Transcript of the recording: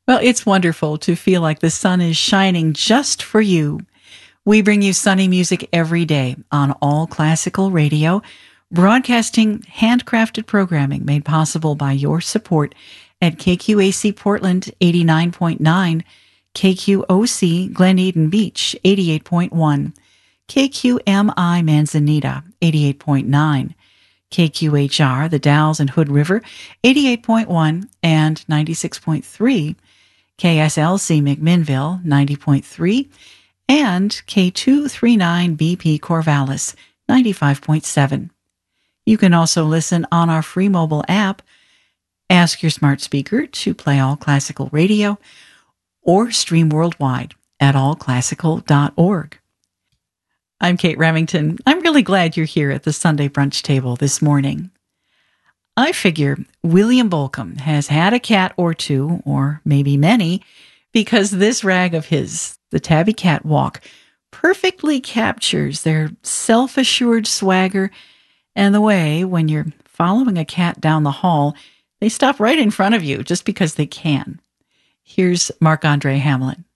Well, it's wonderful to feel like the sun is shining just for you. We bring you sunny music every day on All Classical Radio, broadcasting handcrafted programming made possible by your support at KQAC Portland 89.9, KQOC Glen Eden Beach 88.1, KQMI Manzanita 88.9, KQHR The Dalles and Hood River 88.1 and 96.3, KSLC McMinnville 90.3, and K239BP Corvallis 95.7. You can also listen on our free mobile app. Ask your smart speaker to play All Classical Radio or stream worldwide at allclassical.org. I'm Kate Remington. I'm really glad you're here at the Sunday brunch table this morning. I figure William Bolcom has had a cat or two, or maybe many, because this rag of his, the Tabby Cat Walk, perfectly captures their self-assured swagger and the way, when you're following a cat down the hall, they stop right in front of you just because they can. Here's Marc-Andre Hamelin.